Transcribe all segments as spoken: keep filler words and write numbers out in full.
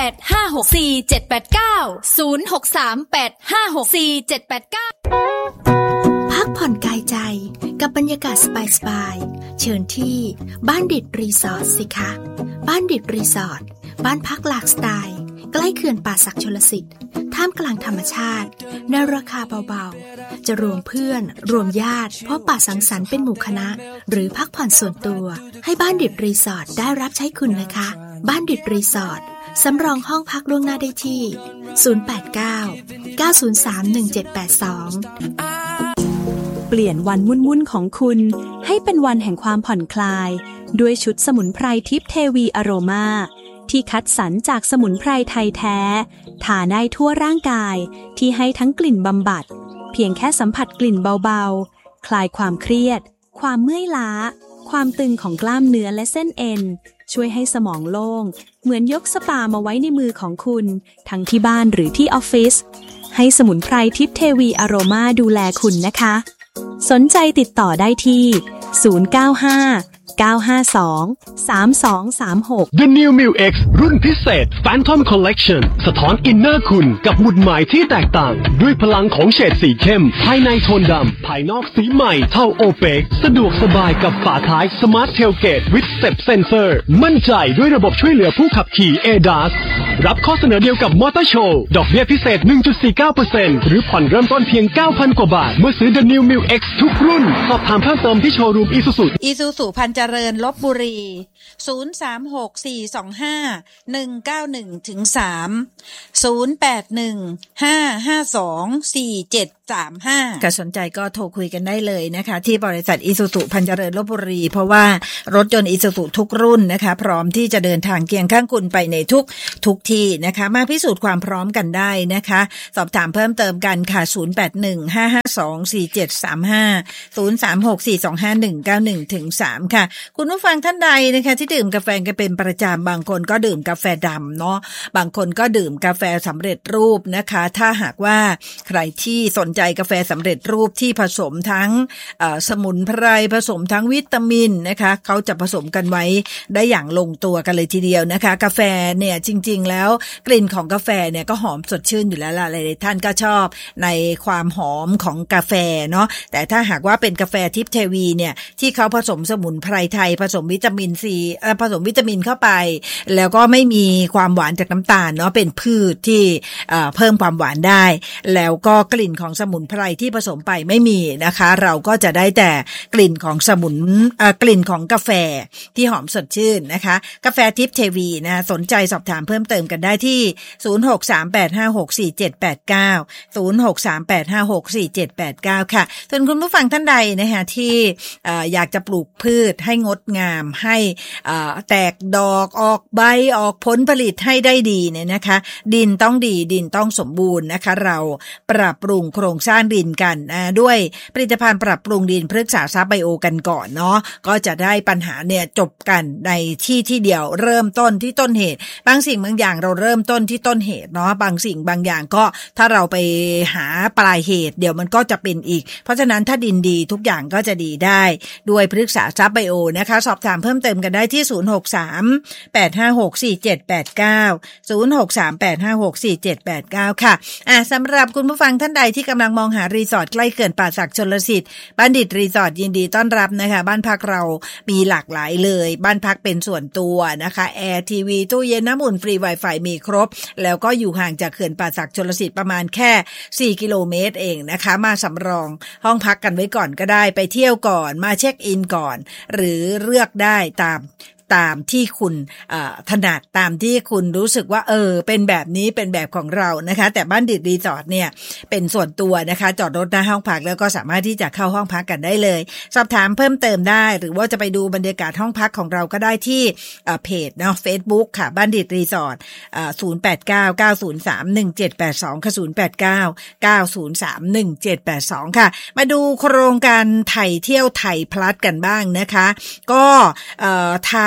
ด ห้า หก สี่ เจ็ด แปด เก้า ศูนย์ หก สาม แปด ห้า หก สี่ เจ็ด แปด เก้าพักผ่อนกายใจกับบรรยากาศสบายๆเชิญที่บ้านดิดรีสอร์ทสิคะบ้านดิดรีสอร์ทบ้านพักหลากสไตล์ใกล้เขื่อนป่าสักชลสิทธิ์ท่ามกลางธรรมชาติในราคาเบาๆจะรวมเพื่อนรวมญาติพบปะสังสรรค์เป็นหมู่คณะหรือพักผ่อนส่วนตัวให้บ้านดิดรีสอร์ทได้รับใช้คุณนะคะบ้านดิดรีสอร์ทสำรองห้องพักล่วงหน้าได้ที่ศูนย์ แปด เก้า เก้า ศูนย์ สาม หนึ่ง เจ็ด แปด สองเปลี่ยนวันวุ่นๆของคุณให้เป็นวันแห่งความผ่อนคลายด้วยชุดสมุนไพรทิพย์เทวีอโรมาที่คัดสรรจากสมุนไพรไทยแท้ทาได้ทั่วร่างกายที่ให้ทั้งกลิ่นบำบัดเพียงแค่สัมผัสกลิ่นเบาๆคลายความเครียดความเมื่อยล้าความตึงของกล้ามเนื้อและเส้นเอ็นช่วยให้สมองโล่งเหมือนยกสปามาไว้ในมือของคุณทั้งที่บ้านหรือที่ออฟฟิศให้สมุนไพรทิพย์เทวีอโรมาดูแลคุณนะคะสนใจติดต่อได้ที่ศูนย์ เก้า ห้า เก้า ห้า สอง สาม สอง สาม หก The New Miu X รุ่นพิเศษ Phantom Collection สะท้อนอินเนอร์คุณกับหมุดหมายที่แตกต่างด้วยพลังของเฉดสีเข้มภายในโทนดำภายนอกสีใหม่เท่าโอเปกสะดวกสบายกับฝาท้าย Smart Tailgate with Step Sensor มั่นใจด้วยระบบช่วยเหลือผู้ขับขี่ เอ ดี เอ เอส รับข้อเสนอเดียวกับมอเตอร์โชว์ดอกเบี้ยพิเศษ หนึ่งจุดสี่เก้าเปอร์เซ็นต์ หรือผ่อนเริ่มต้นเพียง เก้าพัน กว่าบาทเมื่อซื้อ The New Miu X ทุกรุ่นสอบถามเพิ่มเติมที่โชว์รูม Isuzu Isuzu พันเจริญลพบุรี ศูนย์ สาม หก สี่ สอง ห้า หนึ่ง เก้า หนึ่ง สาม ศูนย์ แปด หนึ่ง ห้า ห้า สอง สี่ เจ็ด สาม ห้าก็สนใจก็โทรคุยกันได้เลยนะคะที่บริษัท Isuzu พันเจริญลพบุรีเพราะว่ารถยนต์ Isuzu ทุกรุ่นนะคะพร้อมที่จะเดินทางเคียงข้างคุณไปในทุกทุกที่นะคะมาพิสูจน์ความพร้อมกันได้นะคะสอบถามเพิ่มเติมกันค่ะศูนย์ แปด หนึ่ง ห้า ห้า สอง สี่ เจ็ด สาม ห้า ศูนย์ สาม หก สี่ สอง ห้า หนึ่ง เก้า หนึ่ง สาม ค่ะคุณผู้ฟังท่านใดนะคะที่ดื่มกาแฟกันเป็นประจำบางคนก็ดื่มกาแฟดำเนาะบางคนก็ดื่มกาแฟสำเร็จรูปนะคะถ้าหากว่าใครที่สนใจกาแฟสำเร็จรูปที่ผสมทั้งสมุนไพรผสมทั้งวิตามินนะคะเขาจะผสมกันไว้ได้อย่างลงตัวกันเลยทีเดียวนะคะกาแฟเนี่ยจริงๆแล้วกลิ่นของกาแฟเนี่ยก็หอมสดชื่นอยู่แล้วล่ะหลายๆท่านก็ชอบในความหอมของกาแฟเนาะแต่ถ้าหากว่าเป็นกาแฟทิพย์เทวีเนี่ยที่เขาผสมสมุนไพรไทยผสมวิตามินซีผสมวิตามินเข้าไปแล้วก็ไม่มีความหวานจากน้ำตาลเนาะเป็นพืชที่เพิ่มความหวานได้แล้วก็กลิ่นของสมุนไพรที่ผสมไปไม่มีนะคะเราก็จะได้แต่กลิ่นของสมุนกลิ่นของกาแฟที่หอมสดชื่นนะคะกาแฟทิพย์เทวีนะสนใจสอบถามเพิ่มเติมกันได้ที่ศูนย์ หก สาม แปด ห้า หก สี่ เจ็ด แปด เก้า ศูนย์ หก สาม แปด ห้า หก สี่ เจ็ด แปด เก้าค่ะส่วนคุณผู้ฟังท่านใดนะคะที่อยากจะปลูกพืชให้งดงามให้แตกดอกออกใบออกผลผลิตให้ได้ดีเนี่ยนะคะดินต้องดีดินต้องสมบูรณ์นะคะเราปรับปรุงโครงสร้างดินกันด้วยผลิตภัณฑ์ปรับปรุงดินพฤกษาทรัพย์ไบโอกันก่อนเนาะก็จะได้ปัญหาเนี่ยจบกันในที่ที่เดียวเริ่มต้นที่ต้นเหตุบางสิ่งบางอย่างเราเริ่มต้นที่ต้นเหตุเนาะบางสิ่งบางอย่างก็ถ้าเราไปหาปลายเหตุเดี๋ยวมันก็จะเป็นอีกเพราะฉะนั้นถ้าดินดีทุกอย่างก็จะดีได้ด้วยพฤกษาทรัพย์ไบโอนะคะสอบถามเพิ่มเติมกันได้ที่ศูนย์ หก สาม แปด ห้า หก สี่ เจ็ด แปด เก้า ศูนย์ หก สาม แปด ห้า หก สี่ เจ็ด แปด เก้าค่ะอ่ะสำหรับคุณผู้ฟังท่านใดที่กำลังมองหารีสอร์ทใกล้เขื่อนป่าสักชลสิทธิ์บ้านดิดรีสอร์ทยินดีต้อนรับนะคะบ้านพักเรามีหลากหลายเลยบ้านพักเป็นส่วนตัวนะคะแอร์ทีวีตู้เย็นน้ำอุ่นฟรี Wi-Fi มีครบแล้วก็อยู่ห่างจากเขื่อนป่าสักชลสิทธิ์ประมาณแค่สี่กิโลเมตรเองนะคะมาสำรองห้องพักกันไว้ก่อนก็ได้ไปเที่ยวก่อนมาเช็คอินก่อนหรือเลือกได้ตามตามที่คุณถนัดตามที่คุณรู้สึกว่าเออเป็นแบบนี้เป็นแบบของเรานะคะแต่บ้านดิดรีสอร์ทเนี่ยเป็นส่วนตัวนะคะจอดรถหน้าห้องพักแล้วก็สามารถที่จะเข้าห้องพักกันได้เลยสอบถามเพิ่มเติมได้หรือว่าจะไปดูบรรยากาศห้องพักของเราก็ได้ที่เพจเนาะ Facebook ค่ะบ้านดิดรีสอร์ทศูนย์ แปด เก้า เก้า ศูนย์ สาม หนึ่ง เจ็ด แปด สองค่ะศูนย์ แปด เก้า เก้า ศูนย์ สาม หนึ่ง เจ็ด แปด สองค่ะมาดูโครงการไทยเที่ยวไทยพลัสกันบ้างนะคะก็ทาง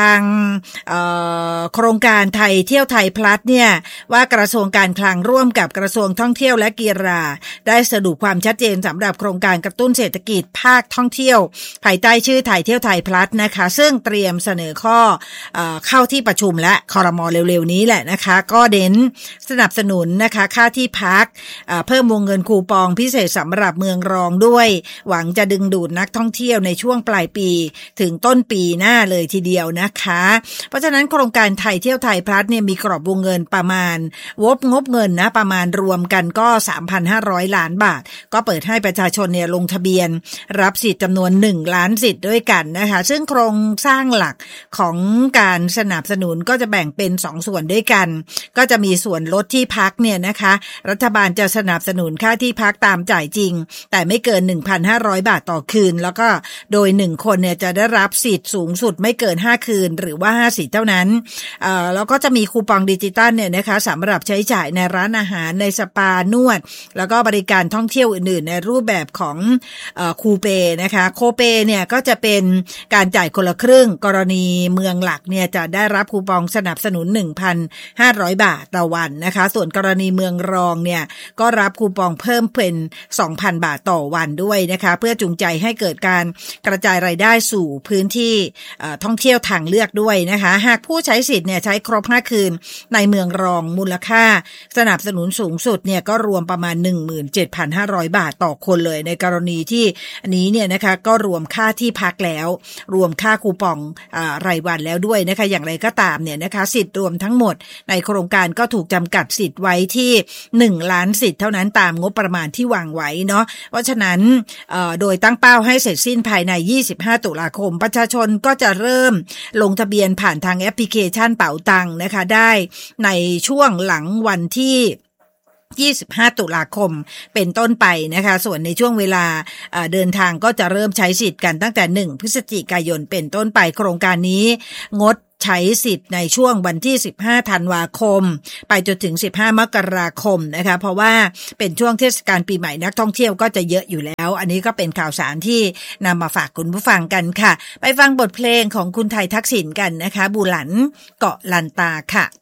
างโครงการไทยเที่ยวไทยพลัสเนี่ยว่ากระทรวงการคลังร่วมกับกระทรวงท่องเที่ยวและกีฬาได้สรุปความชัดเจนสำหรับโครงการกระตุ้นเศรษฐกิจภาคท่องเที่ยวภายใต้ชื่อไทยเที่ยวไทยพลัสนะคะซึ่งเตรียมเสนอข้อเอ่อเข้าที่ประชุมและครม.เร็วๆนี้แหละนะคะก็เน้นสนับสนุนนะคะค่าที่พักเอ่อเพิ่มวงเงินคูปองพิเศษสำหรับเมืองรองด้วยหวังจะดึงดูดนักท่องเที่ยวในช่วงปลายปีถึงต้นปีหน้าเลยทีเดียวนะคะเพราะฉะนั้นโครงการไทยเที่ยวไทยพลัสเนี่ยมีกรอบวงเงินประมาณงบงบเงินนะประมาณรวมกันก็ สามพันห้าร้อย ล้านบาทก็เปิดให้ประชาชนเนี่ยลงทะเบียนรับสิทธิ์จำนวนหนึ่งล้านสิทธิ์ด้วยกันนะคะซึ่งโครงสร้างหลักของการสนับสนุนก็จะแบ่งเป็นสองส่วนด้วยกันก็จะมีส่วนลดที่พักเนี่ยนะคะรัฐบาลจะสนับสนุนค่าที่พักตามจ่ายจริงแต่ไม่เกิน หนึ่งพันห้าร้อย บาทต่อคืนแล้วก็โดยหนึ่งคนเนี่ยจะได้รับสิทธิ์สูงสุดไม่เกินห้าคืนหรือว่าห้าสิทธิ์เท่านั้นเอ่อแล้วก็จะมีคูปองดิจิตอลเนี่ยนะคะสำหรับใช้จ่ายในร้านอาหารในสปานวดแล้วก็บริการท่องเที่ยวอื่นๆในรูปแบบของเอ่อคูเปนะคะโคเปเนี่ยก็จะเป็นการจ่ายคนละครึ่งกรณีเมืองหลักเนี่ยจะได้รับคูปองสนับสนุน หนึ่งพันห้าร้อย บาทต่อวันนะคะส่วนกรณีเมืองรองเนี่ยก็รับคูปองเพิ่มเป็น สองพัน บาทต่อวันด้วยนะคะเพื่อจูงใจให้เกิดการกระจายรายได้สู่พื้นที่ท่องเที่ยวทางเลือกด้วยนะคะหากผู้ใช้สิทธิ์เนี่ยใช้ครบห้าคืนในเมืองรองมูลค่าสนับสนุนสูงสุดเนี่ยก็รวมประมาณ หนึ่งหมื่นเจ็ดพันห้าร้อย บาทต่อคนเลยในกรณีที่อันนี้เนี่ยนะคะก็รวมค่าที่พักแล้วรวมค่าคูปองอ่ารายวันแล้วด้วยนะคะอย่างไรก็ตามเนี่ยนะคะสิทธิ์รวมทั้งหมดในโครงการก็ถูกจำกัดสิทธิ์ไว้ที่หนึ่งล้านสิทธิ์เท่านั้นตามงบประมาณที่วางไว้เนาะเพราะฉะนั้นเอ่อโดยตั้งเป้าให้เสร็จสิ้นภายในยี่สิบห้าตุลาคมประชาชนก็จะเริ่มลงทะเบียนผ่านทางแอปพลิเคชันเป๋าตังค์นะคะได้ในช่วงหลังวันที่ยี่สิบห้าตุลาคมเป็นต้นไปนะคะส่วนในช่วงเวลาเดินทางก็จะเริ่มใช้สิทธิ์กันตั้งแต่หนึ่งพฤศจิกายนเป็นต้นไปโครงการนี้งดใช้สิทธิ์ในช่วงวันที่สิบห้าธันวาคมไปจนถึงสิบห้ามกราคมนะคะเพราะว่าเป็นช่วงเทศกาลปีใหม่นักท่องเที่ยวก็จะเยอะอยู่แล้วอันนี้ก็เป็นข่าวสารที่นำมาฝากคุณผู้ฟังกันค่ะไปฟังบทเพลงของคุณไทยทักษิณกันนะคะบูหลันเกาะลันตาค่ะ